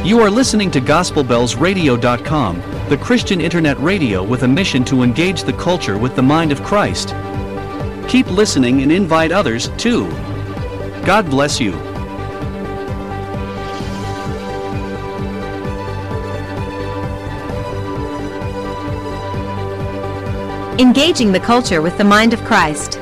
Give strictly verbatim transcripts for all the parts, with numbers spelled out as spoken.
You are listening to Gospel Bells Radio dot com, the Christian internet radio with a mission to engage the culture with the mind of Christ. Keep listening and invite others, too. God bless you. Engaging the culture with the mind of Christ.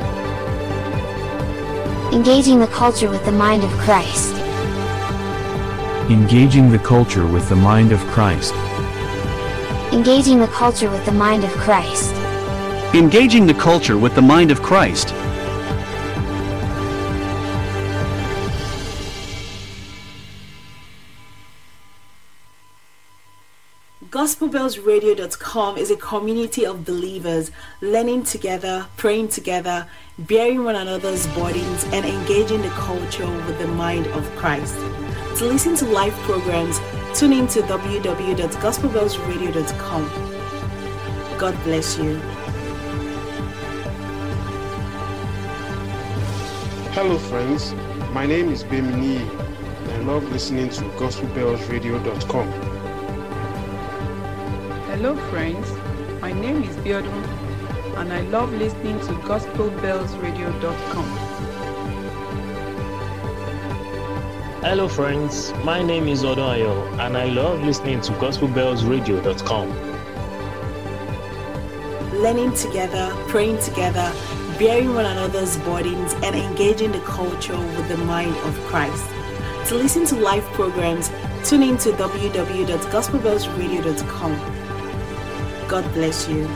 Engaging the culture with the mind of Christ. Engaging the culture with the mind of Christ. Engaging the culture with the mind of Christ. Engaging the culture with the mind of Christ. Gospel Bells Radio dot com is a community of believers learning together, praying together, bearing one another's burdens, and engaging the culture with the mind of Christ. To listen to live programs, tune in to w w w dot gospel bells radio dot com. God bless you. Hello friends, my name is Bemini and I love listening to Gospel Bells Radio dot com. Hello friends, my name is Biodun and I love listening to Gospel Bells Radio dot com. Hello friends, my name is Odoayo and I love listening to Gospel Bells Radio dot com. Learning together, praying together, bearing one another's burdens, and engaging the culture with the mind of Christ. To listen to live programs, tune in to w w w dot gospel bells radio dot com. God bless you.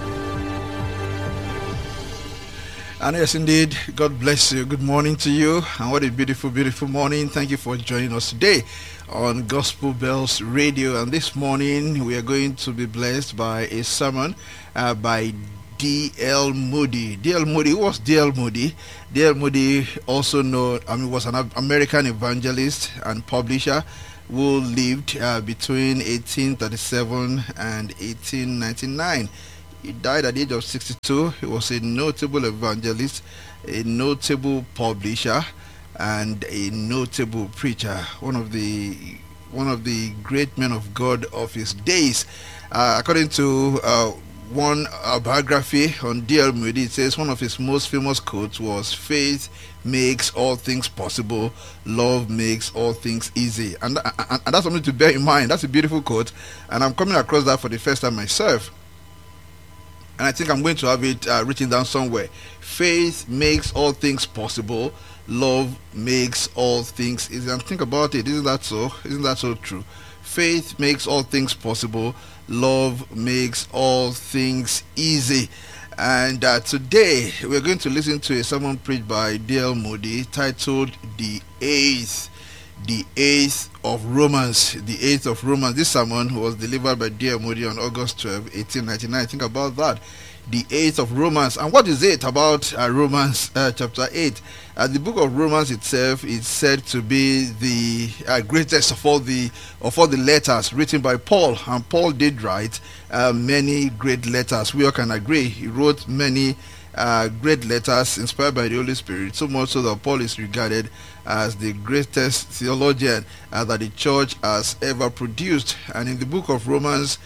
And yes, indeed, God bless you. Good morning to you. And what a beautiful, beautiful morning. Thank you for joining us today on Gospel Bells Radio. And this morning, we are going to be blessed by a sermon uh, by D L Moody. D L Moody, who was D L Moody? D L Moody, also known, I mean, was an American evangelist and publisher who lived uh, between eighteen thirty-seven and eighteen ninety-nine. He died at the age of sixty-two. He was a notable evangelist, a notable publisher, and a notable preacher. One of the one of the great men of God of his days. Uh, according to uh, one uh, biography on D L Moody, it says one of his most famous quotes was, "Faith makes all things possible, love makes all things easy." And, and, and that's something to bear in mind. That's a beautiful quote, and I'm coming across that for the first time myself. And I think I'm going to have it uh, written down somewhere. Faith makes all things possible, love makes all things easy. And think about it, isn't that so? Isn't that so true? Faith makes all things possible, love makes all things easy. And uh, today we're going to listen to a sermon preached by D L Moody titled The Eighth, The Eighth of Romans. The Eighth of Romans. This sermon was delivered by D L Moody on August twelfth, eighteen ninety-nine. Think about that. The Eighth of Romans. And what is it about uh, Romans uh, chapter eight? Uh, the book of Romans itself is said to be the uh, greatest of all the of all the letters written by Paul, and Paul did write uh, many great letters. We all can agree. He wrote many uh, great letters inspired by the Holy Spirit, so much so that Paul is regarded as the greatest theologian uh, that the church has ever produced. And in the book of Romans,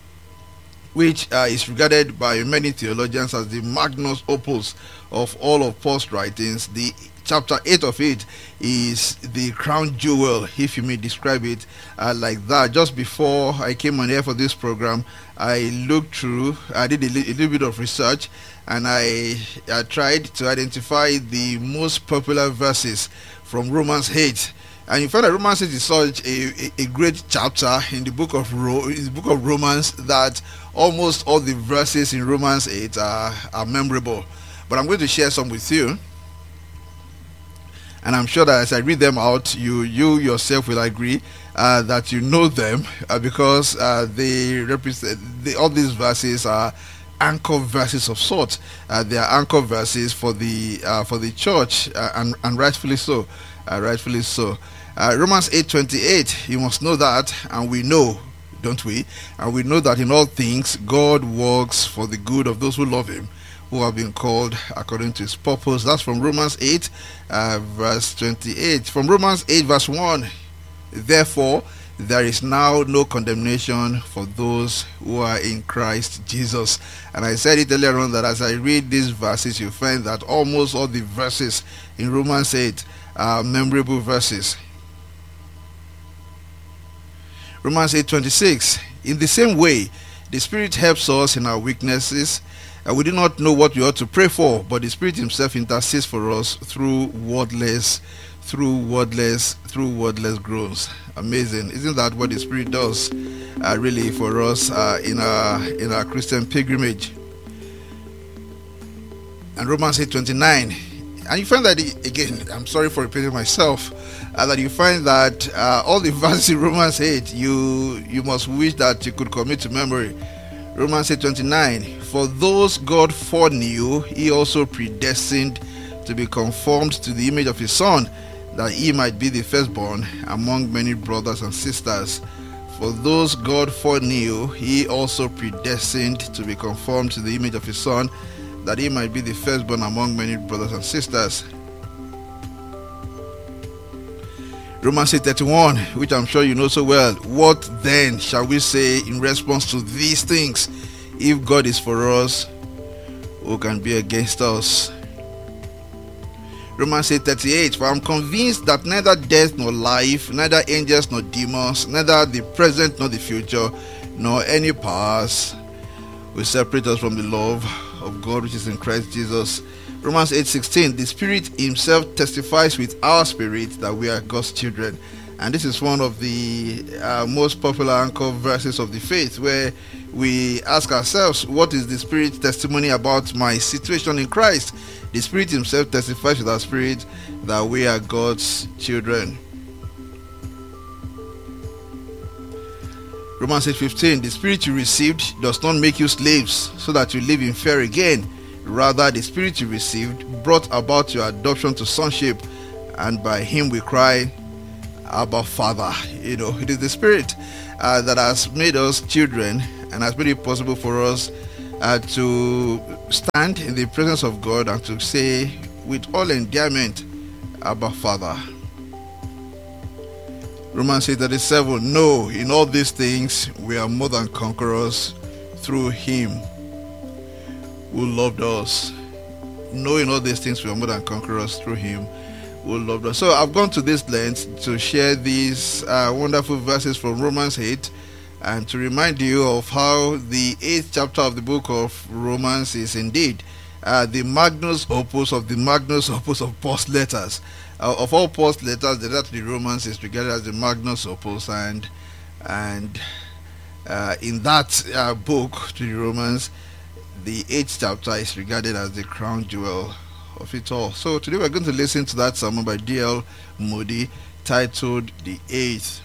which uh, is regarded by many theologians as the magnus opus of all of Paul's writings, the chapter eight of it is the crown jewel, if you may describe it uh, like that. Just before I came on air for this program, I looked through, I did a, li- a little bit of research, and I, I tried to identify the most popular verses from Romans eight. And you find that Romans eight is such a, a, a great chapter in the book of Ro- in the book of Romans that almost all the verses in Romans eight are, are memorable. But I'm going to share some with you, and I'm sure that as I read them out, you you yourself will agree uh, that you know them uh, because uh, they represent the, all these verses are anchor verses of sorts. Uh, they are anchor verses for the uh, for the church, uh, and and rightfully so, uh, rightfully so. Uh, Romans eight twenty-eight, you must know that, and we know, don't we? And we know that in all things God works for the good of those who love him, who have been called according to his purpose. That's from Romans eight uh, verse twenty-eight. From Romans eight verse one, therefore there is now no condemnation for those who are in Christ Jesus. And I said it earlier on that as I read these verses, you find that almost all the verses in Romans eight are memorable verses. Romans eight twenty-six, in the same way, the Spirit helps us in our weaknesses. Uh, we do not know what we ought to pray for, but the Spirit himself intercedes for us through wordless, through wordless, through wordless groans. Amazing. Isn't that what the Spirit does uh, really for us uh, in our in our Christian pilgrimage? And Romans eight twenty-nine, and you find that, again, I'm sorry for repeating myself, uh, that you find that uh, all the verses in Romans eight, you you must wish that you could commit to memory. Romans eight twenty-nine, for those God foreknew, he also predestined to be conformed to the image of his Son, that he might be the firstborn among many brothers and sisters. For those God foreknew, he also predestined to be conformed to the image of his Son, that he might be the firstborn among many brothers and sisters. Romans eight thirty-one, which I'm sure you know so well. What then shall we say in response to these things? If God is for us, who can be against us? Romans eight thirty-eight, for I am convinced that neither death nor life, neither angels nor demons, neither the present nor the future, nor any powers will separate us from the love of God which is in Christ Jesus. Romans eight sixteen, the Spirit himself testifies with our spirit that we are God's children. And this is one of the uh, most popular anchor verses of the faith, where we ask ourselves, what is the Spirit's testimony about my situation in Christ? The Spirit himself testifies with our spirit that we are God's children. Romans eight fifteen, the Spirit you received does not make you slaves so that you live in fear again. Rather, the Spirit you received brought about your adoption to sonship, and by him we cry, Abba, Father. You know, it is the Spirit uh, that has made us children and has made it possible for us uh, to stand in the presence of God and to say with all endearment, Abba, Father. Romans eight thirty-seven, no, in all these things we are more than conquerors through him who loved us. No, in all these things we are more than conquerors through him who loved us. So I've gone to this length to share these uh, wonderful verses from Romans eight, and to remind you of how the eighth chapter of the book of Romans is indeed uh, the magnus opus of the magnus opus of Paul's letters. Uh, of all Paul's letters, the letter to the Romans is regarded as the magnus opus, and and uh, in that uh, book to the Romans, the eighth chapter is regarded as the crown jewel of it all. So today we're going to listen to that sermon by D L Moody titled The Eighth.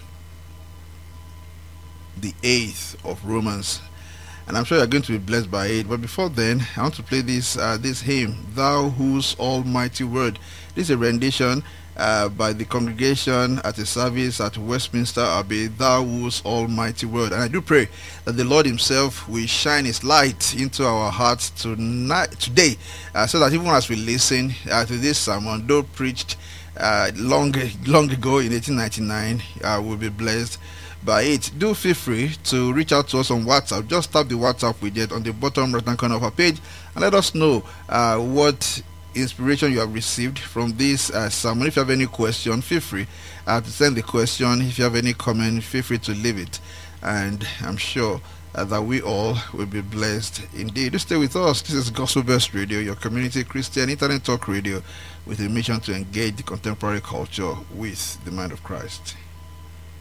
The Eighth of Romans. And I'm sure you're going to be blessed by it. But before then, I want to play this uh, this hymn, Thou Whose Almighty Word. This is a rendition uh, by the congregation at a service at Westminster Abbey, Thou Whose Almighty Word. And I do pray that the Lord himself will shine his light into our hearts tonight, today, uh, so that even as we listen uh, to this sermon, though preached uh, long, long ago in eighteen ninety-nine, uh, we'll be blessed by it. Do feel free to reach out to us on WhatsApp. Just tap the WhatsApp widget on the bottom right hand corner of our page and let us know uh, what inspiration you have received from this uh, sermon. If you have any question, feel free uh, to send the question. If you have any comment, feel free to leave it, and I'm sure uh, that we all will be blessed indeed. Do stay with us. This is Gospel Bells Radio, your community Christian internet talk radio with a mission to engage the contemporary culture with the mind of Christ.